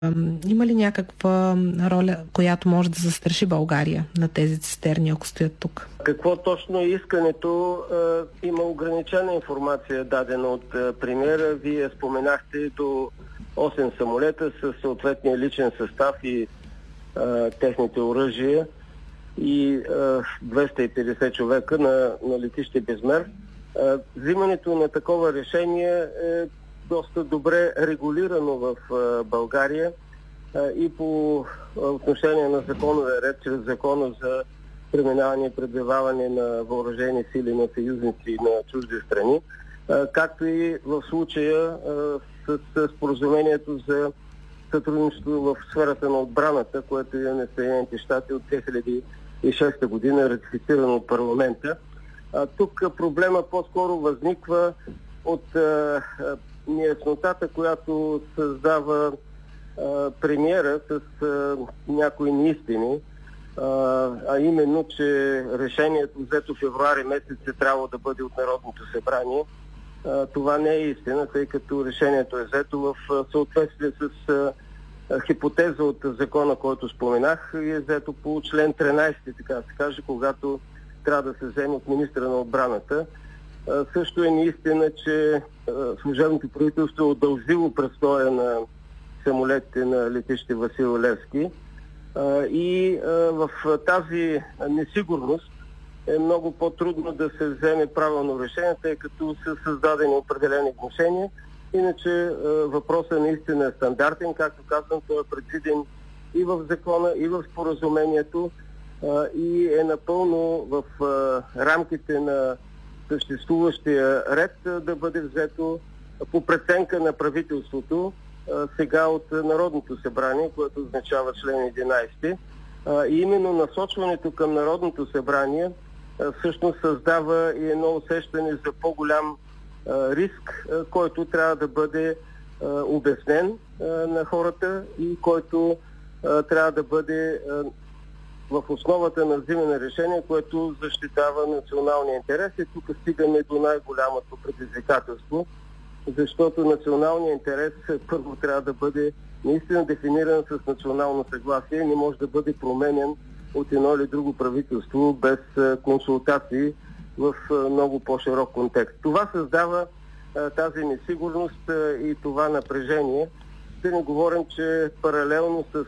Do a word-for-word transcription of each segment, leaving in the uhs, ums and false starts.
Има ли някаква роля, която може да застраши България на тези цистерни, ако стоят тук? Какво точно е искането? Е, има ограничена информация, дадена от е, премиера. Вие споменахте до осем самолета с съответния личен състав и е, техните оръжия и е, двеста и петдесет човека на, на летище Безмер. Е, взимането на такова решение е доста добре регулирано в е, България и по отношение на законовия ред, чрез закона за преминаване и пребиваване на въоръжени сили на съюзници на чужди страни, както и в случая с споразумението за сътрудничество в сферата на отбраната, което е на Съединените щати от две хиляди и шеста година, ратифицирано от парламента. Тук проблема по-скоро възниква от неяснотата, която създава премиера с а, някои неистини, а, а именно, че решението взето в февруари месец е трябвало да бъде от Народното събрание. А, това не е истина, тъй като решението е взето в съответствие с а, хипотеза от закона, който споменах, и е взето по член тринайсети, така да се каже, когато трябва да се вземе от министра на отбраната. А, също е неистина, че а, служебното правителство е удължило престоя на самолетите на летище Васил Левски. И в тази несигурност е много по-трудно да се вземе правилно решение, тъй като са създадени определени внушения. Иначе въпросът наистина е стандартен, както казвам, той е предвиден и в закона, и в споразумението и е напълно в рамките на съществуващия ред да бъде взето по преценка на правителството сега от Народното събрание, което означава член единайсети. И именно насочването към Народното събрание всъщност създава и едно усещане за по-голям риск, който трябва да бъде обяснен на хората и който трябва да бъде в основата на взимане решение, което защитава националния интерес. И тук стигаме до най-голямото предизвикателство, защото националният интерес първо трябва да бъде наистина дефиниран с национално съгласие и не може да бъде променен от едно или друго правителство без консултации в много по-широк контекст. Това създава тази несигурност и това напрежение. Да не говорим, че паралелно с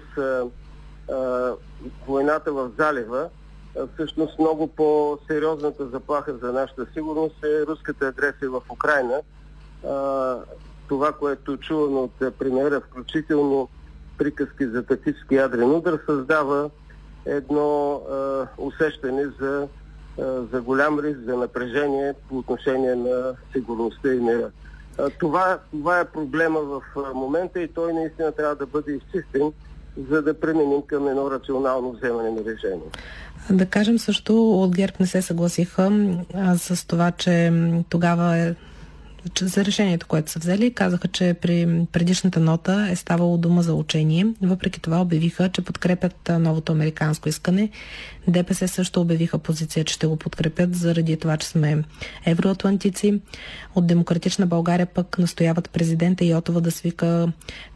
а, войната в залива, всъщност много по-сериозната заплаха за нашата сигурност е руската агресия в Украйна. Uh, това, което чуваме от премиера, включително приказки за тактически ядрен удар, създава едно uh, усещане за, uh, за голям риск, за напрежение по отношение на сигурността и мира. Uh, това, това е проблема в uh, момента и той наистина трябва да бъде изчистен, за да преминем към едно рационално вземане на решение. Да кажем също, от ГЕРБ не се съгласиха а, с това, че тогава е за решението, което са взели. Казаха, че при предишната нота е ставало дума за учение. Въпреки това обявиха, че подкрепят новото американско искане. ДПС също обявиха позиция, че ще го подкрепят заради това, че сме евроатлантици. От Демократична България пък настояват президента Йотова да свика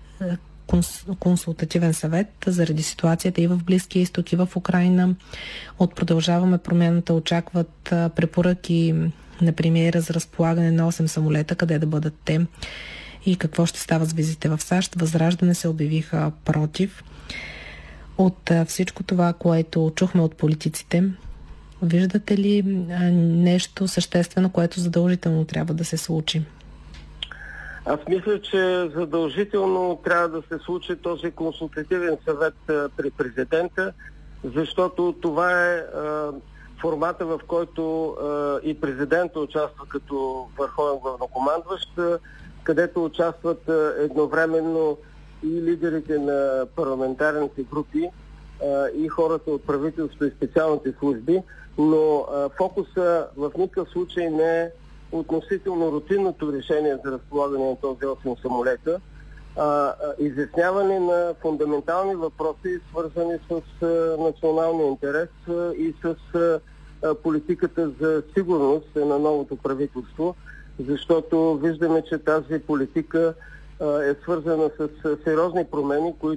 консултативен съвет заради ситуацията и в Близкия изток, и в Украйна. От Продължаваме промяната очакват препоръки на премиера за разполагане на осем самолета, къде да бъдат те и какво ще става с визите в САЩ. Възраждане се обявиха против. От всичко това, което чухме от политиците, виждате ли нещо съществено, което задължително трябва да се случи? Аз мисля, че задължително трябва да се случи този консултативен съвет при президента, защото това е формата, в който а, и президента участва като върховен главнокомандващ, а, където участват а, едновременно и лидерите на парламентарните групи, а, и хората от правителството и специалните служби, но а, фокуса в никакъв случай не е относително рутинното решение за разполагане на този осем самолета, а, а изясняване на фундаментални въпроси, свързани с а, националния интерес а, и с а, политиката за сигурност на новото правителство, защото виждаме, че тази политика е свързана с сериозни промени, които